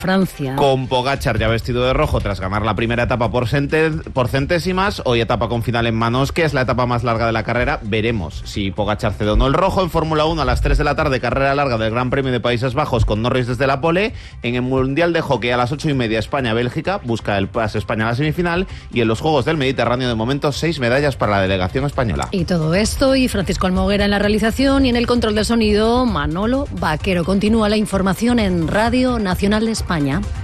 Francia. Con Pogačar ya vestido de rojo tras ganar la primera etapa por centésimas. Hoy etapa con final en Manos, que es la etapa más larga de la carrera. Veremos si Pogačar cede o no el rojo. En Fórmula 1 a las 3 de la tarde, carrera larga del Gran Premio de Países Bajos con Norris desde la pole. En el Mundial de Hockey a las 8:30 España-Bélgica busca el pase España a la semifinal. Y en los Juegos del Mediterráneo de momento 6 medallas para la delegación española. Y todo esto y Francisco Almoguera en la realización y en el control del sonido Manolo Vaquero. Continúa la información en Radio Nacional de España.